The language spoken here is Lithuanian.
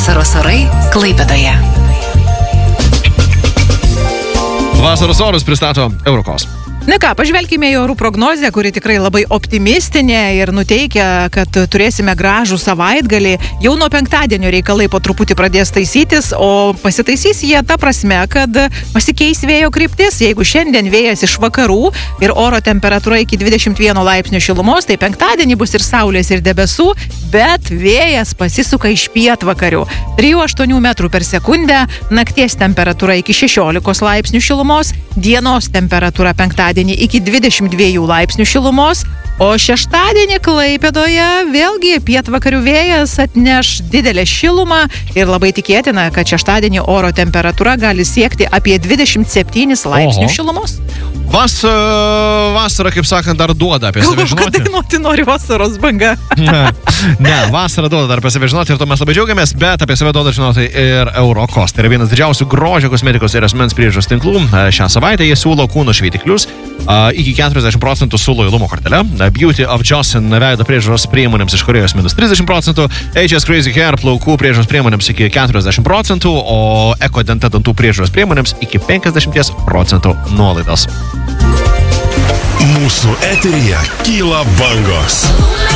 Vasaros orai Klaipėdoje. Vasaros orus pristato Eurocos. Na ką, pažvelkime į orų prognozę, kuri tikrai labai optimistinė ir nuteikia, kad turėsime gražų savaitgalį. Jau nuo penktadienio reikalai po truputį pradės taisytis, o pasitaisys jie ta prasme, kad pasikeis vėjo kryptis. Jeigu šiandien vėjas iš vakarų ir oro temperatūra iki 21 laipsnių šilumos, tai penktadienį bus ir saulės, ir debesų, bet vėjas pasisuka iš pietvakarių. 3-8 metrų per sekundę, nakties temperatūra iki 16 laipsnių šilumos, dienos temperatūra penktadienį iki 22 laipsnių šilumos, o šeštadienį Klaipėdoje vėlgi pietvakarių vėjas atneš didelę šilumą ir labai tikėtina, kad šeštadienį oro temperatūra gali siekti apie 27 laipsnių šilumos. Vasara, kaip sakant, dar duoda apie save žinoti. Kad dainuoti nori vasaros banga. Ne, vasara duoda dar apie save žinoti ir to mes labai džiaugiamės, bet apie save duoda žinoti ir Eurocos. Tai yra vienas didžiausių grožio kosmetikos ir asmens priežiūros tinklų. Šią savaitę jie siūlo kūno šveitiklius iki 40% su lojalumo kortele. Beauty of Jocelyn veido priežiūros priemonėms iš Korėjos -30%, HS Crazy Hair plaukų priežiūros priemonėms iki 40%, o Ecodenta dantų priežiūros priemonėms iki 50% nuolaidos. Mūsų eteryje kyla bangos.